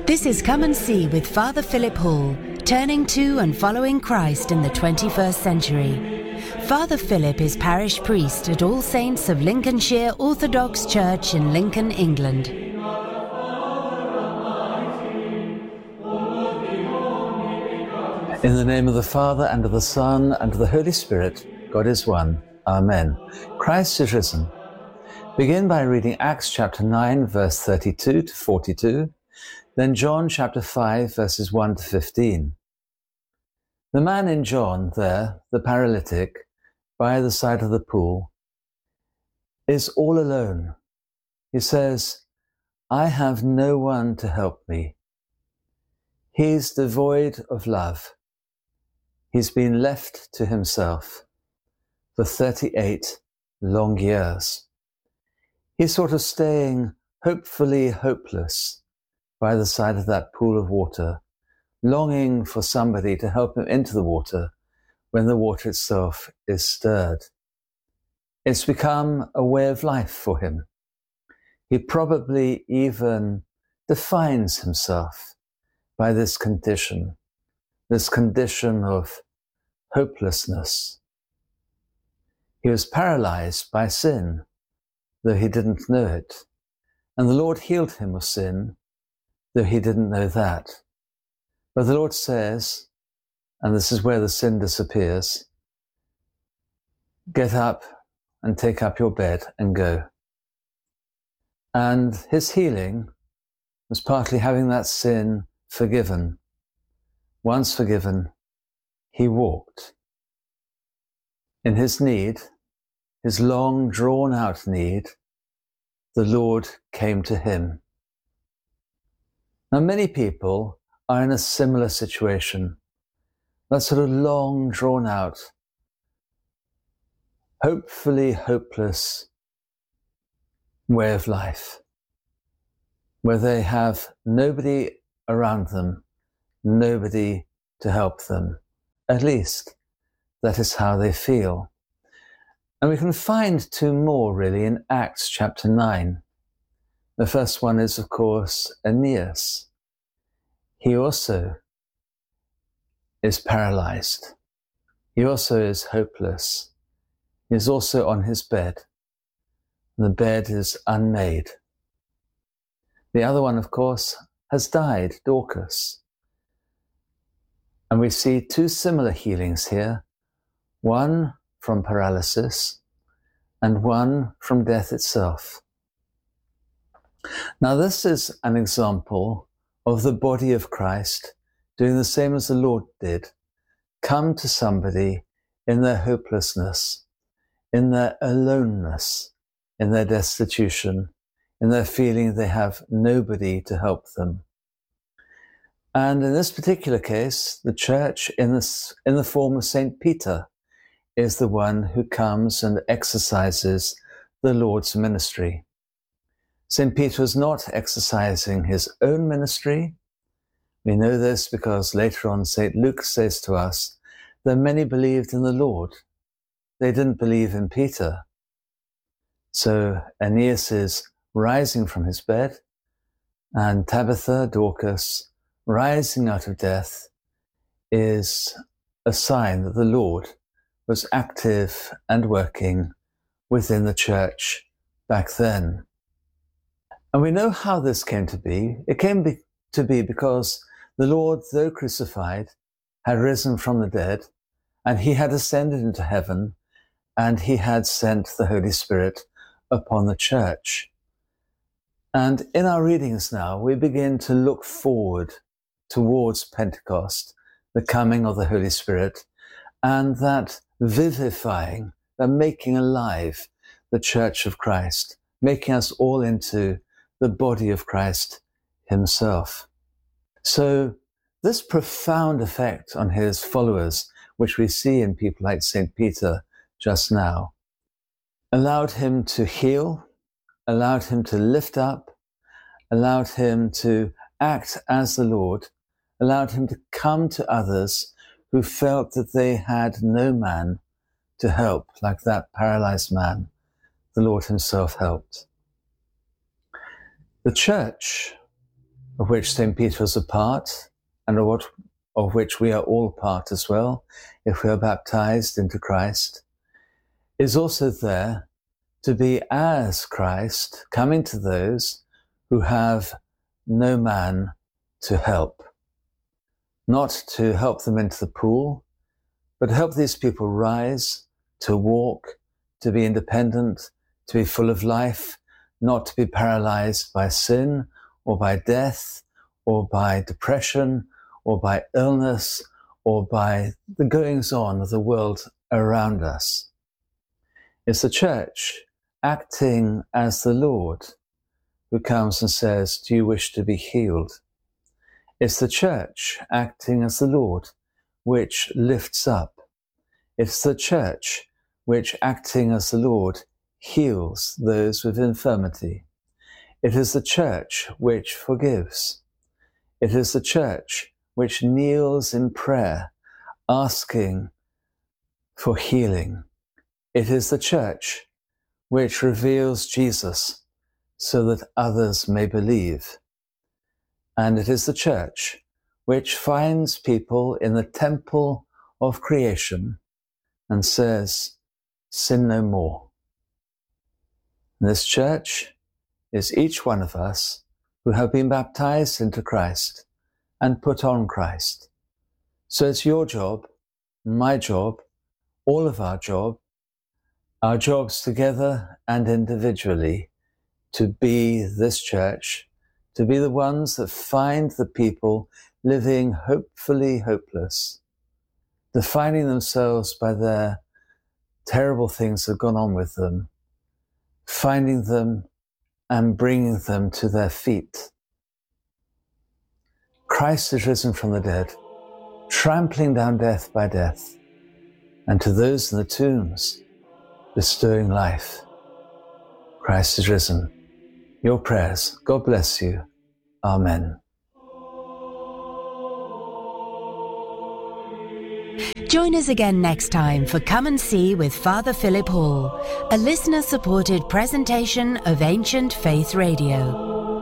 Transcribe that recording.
This is Come and See with Father Philip Hall, turning to and following Christ in the 21st century. Father Philip is parish priest at All Saints of Lincolnshire Orthodox Church in Lincoln, England. In the name of the Father, and of the Son, and of the Holy Spirit, God is one. Amen. Christ is risen. Begin by reading Acts chapter 9, verse 32 to 42, then John chapter 5, verses 1 to 15. The man in John there, the paralytic, by the side of the pool, is all alone. He says, "I have no one to help me." He's devoid of love. He's been left to himself for 38 long years. He's sort of staying hopefully hopeless by the side of that pool of water, longing for somebody to help him into the water when the water itself is stirred. It's become a way of life for him. He probably even defines himself by this condition of hopelessness. He was paralyzed by sin, though he didn't know it. And the Lord healed him of sin, though he didn't know that. But the Lord says, and this is where the sin disappears, "Get up and take up your bed and go." And his healing was partly having that sin forgiven. Once forgiven, he walked. In his need, his long drawn-out need, the Lord came to him. Now, many people are in a similar situation, that sort of long drawn-out, hopefully hopeless way of life, where they have nobody around them, nobody to help them. At least that is how they feel. And we can find two more really in Acts chapter 9. The first one is, of course, Aeneas. He also is paralyzed. He also is hopeless. He is also on his bed. The bed is unmade. The other one, of course, has died, Dorcas. And we see two similar healings here, one from paralysis and one from death itself. Now, this is an example of the body of Christ doing the same as the Lord did, come to somebody in their hopelessness, in their aloneness, in their destitution, in their feeling they have nobody to help them. And in this particular case, the church in the form of St. Peter is the one who comes and exercises the Lord's ministry. St. Peter is not exercising his own ministry. We know this because later on St. Luke says to us that many believed in the Lord. They didn't believe in Peter. So Aeneas is rising from his bed, and Tabitha, Dorcas, rising out of death is a sign that the Lord was active and working within the church back then. And we know how this came to be. It came to be because the Lord, though crucified, had risen from the dead, and he had ascended into heaven, and he had sent the Holy Spirit upon the church. And in our readings now, we begin to look forward towards Pentecost, the coming of the Holy Spirit, and that vivifying, that making alive the Church of Christ, making us all into the body of Christ himself. So this profound effect on his followers, which we see in people like St. Peter just now, allowed him to heal, allowed him to lift up, allowed him to act as the Lord, allowed him to come to others who felt that they had no man to help, like that paralyzed man. The Lord himself helped. The church of which St. Peter was a part, and of which we are all part as well, if we are baptized into Christ, is also there to be as Christ, coming to those who have no man to help. Not to help them into the pool, but help these people rise, to walk, to be independent, to be full of life, not to be paralyzed by sin or by death or by depression or by illness or by the goings on of the world around us. It's the church acting as the Lord who comes and says, "Do you wish to be healed?" It's the church acting as the Lord which lifts up. It's the church which, acting as the Lord, heals those with infirmity. It is the church which forgives. It is the church which kneels in prayer, asking for healing. It is the church which reveals Jesus so that others may believe. And it is the church which finds people in the temple of creation and says, "Sin no more." And this church is each one of us who have been baptized into Christ and put on Christ. So it's your job, my job, all of our jobs together and individually, to be this church, to be the ones that find the people living hopefully hopeless, defining themselves by their terrible things that have gone on with them, finding them and bringing them to their feet. Christ is risen from the dead, trampling down death by death, and to those in the tombs, bestowing life. Christ is risen. Your prayers. God bless you. Amen. Join us again next time for Come and See with Father Philip Hall, a listener-supported presentation of Ancient Faith Radio.